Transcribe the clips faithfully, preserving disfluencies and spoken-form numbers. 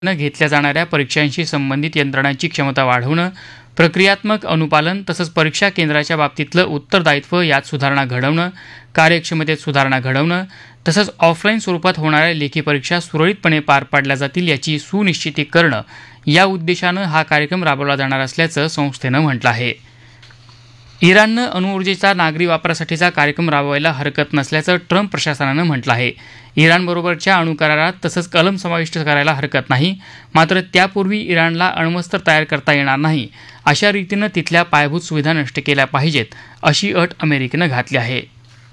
न घेतल्या जाणाऱ्या परीक्षांशी संबंधित यंत्रणांची क्षमता वाढवणं, प्रक्रियात्मक अनुपालन तसंच परीक्षा केंद्राच्या बाबतीतलं उत्तरदायित्व यात सुधारणा घडवणं, कार्यक्षमतेत सुधारणा घडवणं तसंच ऑफलाईन स्वरूपात होणाऱ्या लेखी परीक्षा सुरळीतपणे पार पाडल्या जातील याची सुनिश्चिती करणं या उद्देशानं हा कार्यक्रम राबवला जाणार असल्याचं संस्थेनं म्हटलं आहे. इराणनं अणुऊर्जेचा नागरी वापरासाठीचा कार्यक्रम राबवायला हरकत नसल्याचं ट्रम्प प्रशासनानं म्हटलं आहे. इराणबरोबरच्या अणुकरारात तसंच कलम समाविष्ट करायला हरकत नाही, मात्र त्यापूर्वी इराणला अण्वस्त्र तयार करता येणार नाही अशा रीतीनं तिथल्या पायाभूत सुविधा नष्ट केल्या पाहिजेत अशी अट अमेरिकेनं घातली आहे.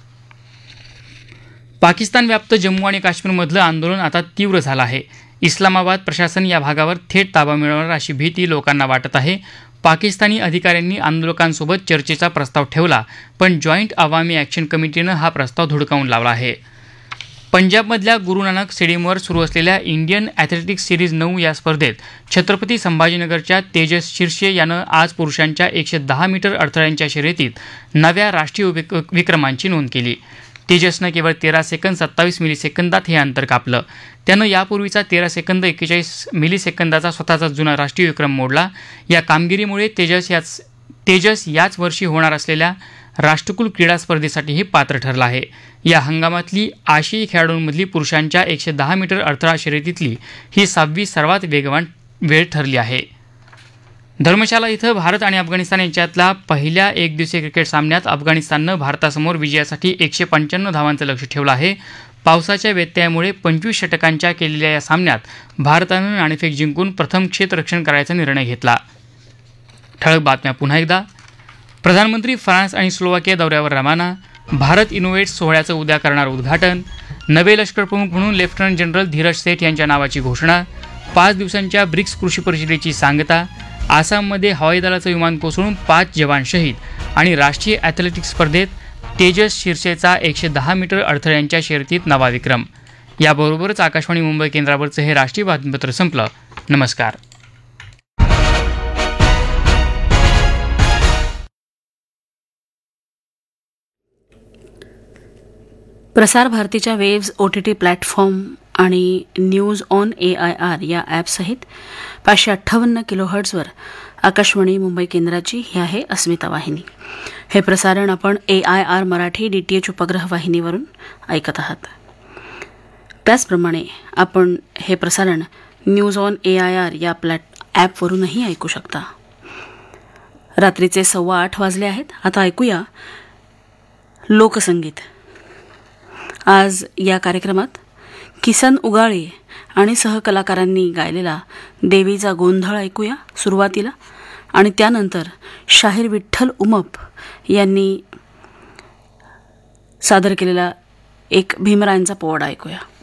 पाकिस्तान व्याप्त जम्मू आणि काश्मीरमधलं आंदोलन आता तीव्र झालं आहे. इस्लामाबाद प्रशासन या भागावर थेट ताबा मिळवणार अशी भीती लोकांना वाटत आहे. पाकिस्तानी अधिकाऱ्यांनी आंदोलकांसोबत चर्चेचा प्रस्ताव ठेवला, पण जॉईंट अवामी ॲक्शन कमिटीनं हा प्रस्ताव धुडकावून लावला आहे. पंजाबमधल्या गुरु नानक स्टेडियमवर सुरू असलेल्या इंडियन ॲथलेटिक्स सिरीज नऊ या स्पर्धेत छत्रपती संभाजीनगरच्या तेजस शिर्षे यानं आज पुरुषांच्या एकशे दहा मीटर अडथळ्यांच्या शर्यतीत नव्या राष्ट्रीय विक विक्रमांची नोंद केली. तेजसनं केवळ तेरा सेकंद सत्तावीस मिलीसेकंदात हे अंतर कापलं. त्यानं यापूर्वीचा तेरा सेकंद एक्केचाळीस मिलीसेकंदाचा स्वतःचा जुना राष्ट्रीय विक्रम मोडला. या कामगिरीमुळे तेजस याच तेजस याच वर्षी होणार असलेल्या राष्ट्रकुल क्रीडा स्पर्धेसाठीही पात्र ठरला आहे. या हंगामातली आशियाई खेळाडूंमधली पुरुषांच्या एकशे दहा मीटर अडथळा शर्यतीतली ही सहावी सर्वात वेगवान वेळ ठरली आहे. धर्मशाला इथं भारत आणि अफगाणिस्तान यांच्यातल्या पहिल्या एकदिवसीय क्रिकेट सामन्यात अफगाणिस्ताननं भारतासमोर विजयासाठी एकशे पंच्याण्णव धावांचं लक्ष्य ठेवलं आहे. पावसाच्या व्यत्ययामुळे पंचवीस षटकांच्या केलेल्या या सामन्यात भारतानं नाणेफेक जिंकून प्रथम क्षेत्ररक्षण करायचा निर्णय घेतला. ठळक बातम्या पुन्हा एकदा. प्रधानमंत्री फ्रान्स आणि स्लोवाकिया दौऱ्यावर रवाना. भारत इनोव्हेट्स सोहळ्याचं उद्या करणार उद्घाटन. नवे लष्करप्रमुख म्हणून लेफ्टनंट जनरल धीरज सेठ यांच्या नावाची घोषणा. पाच दिवसांच्या ब्रिक्स कृषी परिषदेची सांगता. आसाममध्ये हवाई दलाचं विमान कोसळून पाच जवान शहीद. आणि राष्ट्रीय ॲथलेटिक्स स्पर्धेत तेजस शिर्षेचा एकशे दहा मीटर अडथळ्यांच्या शर्यतीत नवा विक्रम. याबरोबरच आकाशवाणी मुंबई केंद्रावरचं हे राष्ट्रीय बातमीपत्र संपलं. नमस्कार. प्रसार भारतीच्या waves O T T platform आणि news on A I R या ॲपसहित पाचशे अठ्ठावन्न किलोहर्ट्झवर आकाशवाणी मुंबई केंद्राची ही आहे अस्मिता वाहिनी. हे प्रसारण आपण ए I R Marathi D T H उपग्रह वाहिनीवरून ऐकत आहात. त्याचप्रमाणे आपण हे प्रसारण news on A I R या प्लॅट ॲपवरूनही ऐकू शकता. रात्रीचे सव्वा आठ वाजले आहेत. आता ऐकूया लोकसंगीत. आज या कार्यक्रमात किसन उगाळे आणि सहकलाकारांनी गायलेला देवीचा गोंधळ ऐकूया सुरुवातीला, आणि त्यानंतर शाहीर विठ्ठल उमप यांनी सादर केलेला एक भीमरायांचा पोवाडा ऐकूया.